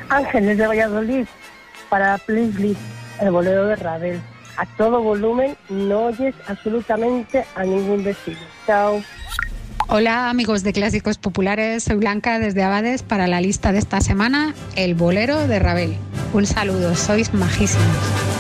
Ángeles de Valladolid, para Please Please, el bolero de Ravel. A todo volumen, no oyes absolutamente a ningún vecino. Chao. Hola amigos de Clásicos Populares, soy Blanca desde Abades para la lista de esta semana, el bolero de Ravel. Un saludo, sois majísimos.